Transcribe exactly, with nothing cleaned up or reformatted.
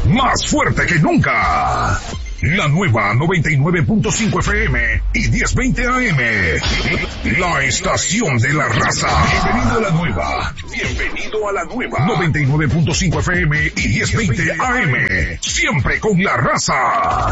más fuerte que nunca. La nueva noventa y nueve punto cinco F M y diez veinte A M. La estación de la raza. Bienvenido a la nueva. Bienvenido a la nueva. noventa y nueve punto cinco F M y diez veinte A M. Siempre con la raza.